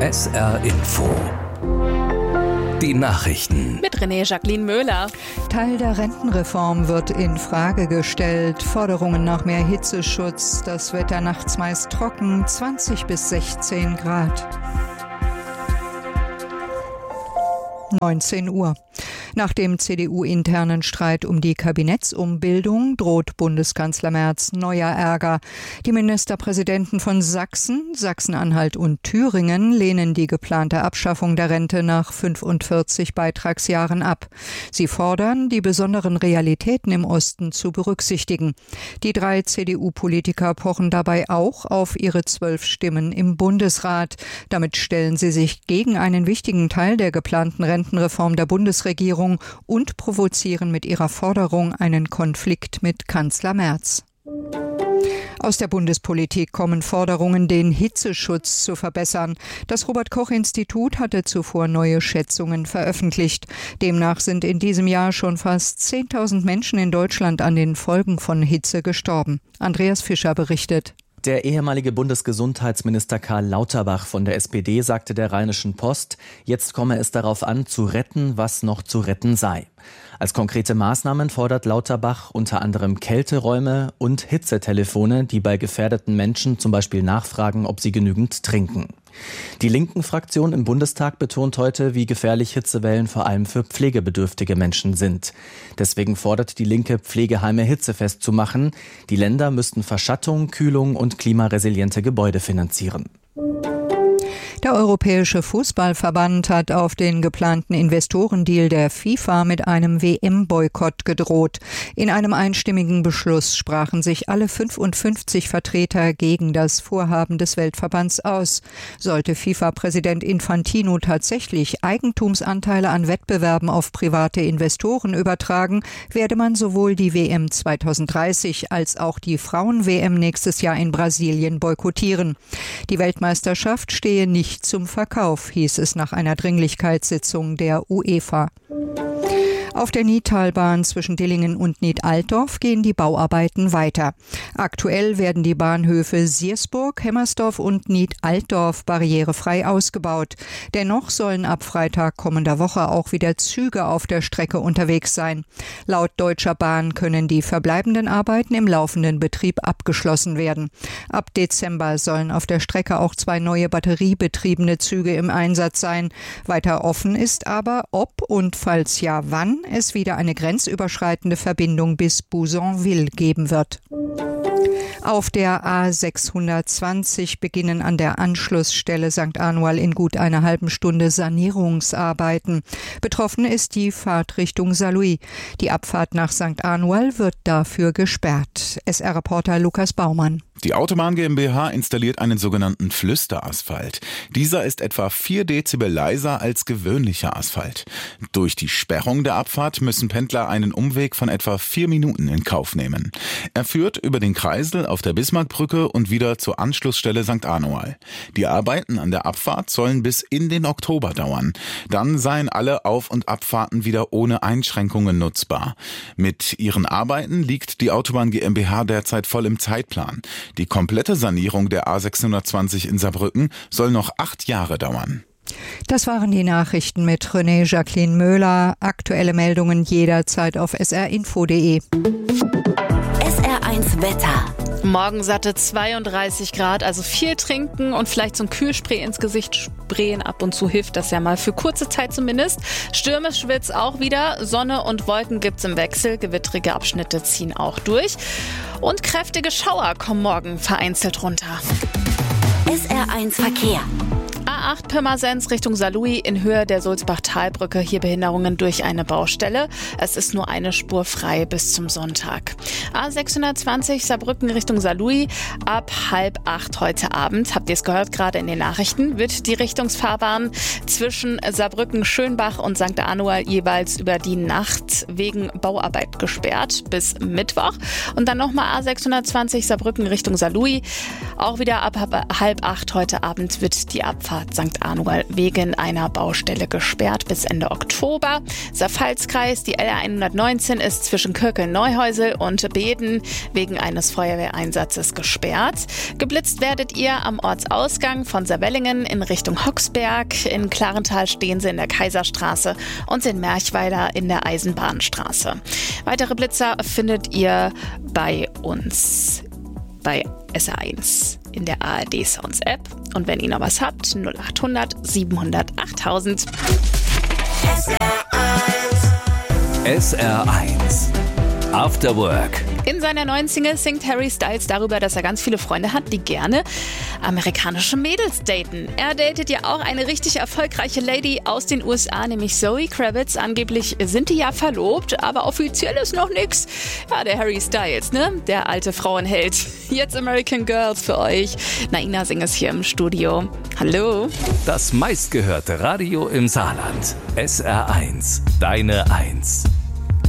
SR Info. Die Nachrichten. Mit Jacqueline Möhler. Teil der Rentenreform wird in Frage gestellt. Forderungen nach mehr Hitzeschutz. Das Wetter nachts meist trocken, 20 bis 16 Grad. 19 Uhr. Nach dem CDU-internen Streit um die Kabinettsumbildung droht Bundeskanzler Merz neuer Ärger. Die Ministerpräsidenten von Sachsen, Sachsen-Anhalt und Thüringen lehnen die geplante Abschaffung der Rente nach 45 Beitragsjahren ab. Sie fordern, die besonderen Realitäten im Osten zu berücksichtigen. Die 3 CDU-Politiker pochen dabei auch auf ihre 12 Stimmen im Bundesrat. Damit stellen sie sich gegen einen wichtigen Teil der geplanten Rentenreform der Bundesregierung und provozieren mit ihrer Forderung einen Konflikt mit Kanzler Merz. Aus der Bundespolitik kommen Forderungen, den Hitzeschutz zu verbessern. Das Robert-Koch-Institut hatte zuvor neue Schätzungen veröffentlicht. Demnach sind in diesem Jahr schon fast 10.000 Menschen in Deutschland an den Folgen von Hitze gestorben. Andreas Fischer berichtet. Der ehemalige Bundesgesundheitsminister Karl Lauterbach von der SPD sagte der Rheinischen Post, jetzt komme es darauf an, zu retten, was noch zu retten sei. Als konkrete Maßnahmen fordert Lauterbach unter anderem Kälteräume und Hitzetelefone, die bei gefährdeten Menschen zum Beispiel nachfragen, ob sie genügend trinken. Die Linken-Fraktion im Bundestag betont heute, wie gefährlich Hitzewellen vor allem für pflegebedürftige Menschen sind. Deswegen fordert die Linke, Pflegeheime hitzefest zu machen. Die Länder müssten Verschattung, Kühlung und klimaresiliente Gebäude finanzieren. Der Europäische Fußballverband hat auf den geplanten Investorendeal der FIFA mit einem WM-Boykott gedroht. In einem einstimmigen Beschluss sprachen sich alle 55 Vertreter gegen das Vorhaben des Weltverbands aus. Sollte FIFA-Präsident Infantino tatsächlich Eigentumsanteile an Wettbewerben auf private Investoren übertragen, werde man sowohl die WM 2030 als auch die Frauen-WM nächstes Jahr in Brasilien boykottieren. Die Weltmeisterschaft stehe nicht zum Verkauf, hieß es nach einer Dringlichkeitssitzung der UEFA. Auf der Nidtalbahn zwischen Dillingen und Nied-Altdorf gehen die Bauarbeiten weiter. Aktuell werden die Bahnhöfe Siersburg, Hemmersdorf und Nied-Altdorf barrierefrei ausgebaut. Dennoch sollen ab Freitag kommender Woche auch wieder Züge auf der Strecke unterwegs sein. Laut Deutscher Bahn können die verbleibenden Arbeiten im laufenden Betrieb abgeschlossen werden. Ab Dezember sollen auf der Strecke auch 2 neue batteriebetriebene Züge im Einsatz sein. Weiter offen ist aber, ob und falls ja wann es wieder eine grenzüberschreitende Verbindung bis Bouzonville geben wird. Auf der A620 beginnen an der Anschlussstelle St. Anual in gut einer halben Stunde Sanierungsarbeiten. Betroffen ist die Fahrtrichtung Saarlouis. Die Abfahrt nach St. Anual wird dafür gesperrt. SR-Reporter Lukas Baumann. Die Autobahn GmbH installiert einen sogenannten Flüsterasphalt. Dieser ist etwa 4 Dezibel leiser als gewöhnlicher Asphalt. Durch die Sperrung der Abfahrt müssen Pendler einen Umweg von etwa 4 Minuten in Kauf nehmen. Er führt über den Kreisel auf der Bismarckbrücke und wieder zur Anschlussstelle St. Anual. Die Arbeiten an der Abfahrt sollen bis in den Oktober dauern. Dann seien alle Auf- und Abfahrten wieder ohne Einschränkungen nutzbar. Mit ihren Arbeiten liegt die Autobahn GmbH derzeit voll im Zeitplan. Die komplette Sanierung der A620 in Saarbrücken soll noch 8 Jahre dauern. Das waren die Nachrichten mit Jacqueline Möhler. Aktuelle Meldungen jederzeit auf srinfo.de. SR1 Wetter. Morgen satte 32 Grad, also viel trinken und vielleicht so ein Kühlspray ins Gesicht sprayen. Ab und zu hilft das ja mal, für kurze Zeit zumindest. Stürmisch wird's auch wieder. Sonne und Wolken gibt's im Wechsel. Gewittrige Abschnitte ziehen auch durch. Und kräftige Schauer kommen morgen vereinzelt runter. SR1 Verkehr. A8 Pirmasens Richtung Saarlouis in Höhe der Sulzbach-Talbrücke. Hier Behinderungen durch eine Baustelle. Es ist nur eine Spur frei bis zum Sonntag. A620 Saarbrücken Richtung Saarlouis ab 7:30 heute Abend. Habt ihr es gehört, gerade in den Nachrichten, wird die Richtungsfahrbahn zwischen Saarbrücken-Schönbach und St. Anual jeweils über die Nacht wegen Bauarbeit gesperrt bis Mittwoch. Und dann nochmal A620 Saarbrücken Richtung Saarlouis. Auch wieder ab 7:30 heute Abend wird die Abfahrt St. Anual wegen einer Baustelle gesperrt bis Ende Oktober. Saarpfalz-Kreis, die LR 119 ist zwischen Kirkel-Neuhäusel und Beeden wegen eines Feuerwehreinsatzes gesperrt. Geblitzt werdet ihr am Ortsausgang von Saarwellingen in Richtung Hoxberg. In Klarental stehen sie in der Kaiserstraße und in Merchweiler in der Eisenbahnstraße. Weitere Blitzer findet ihr bei uns bei SR1 in der ARD Sounds App. Und wenn ihr noch was habt, 0800 700 8000. SR1 After Work. In seiner neuen Single singt Harry Styles darüber, dass er ganz viele Freunde hat, die gerne amerikanische Mädels daten. Er datet ja auch eine richtig erfolgreiche Lady aus den USA, nämlich Zoe Kravitz. Angeblich sind die ja verlobt, aber offiziell ist noch nix. Ja, der Harry Styles, ne? Der alte Frauenheld. Jetzt American Girls für euch. Naina singt es hier im Studio. Hallo. Das meistgehörte Radio im Saarland. SR1, deine 1.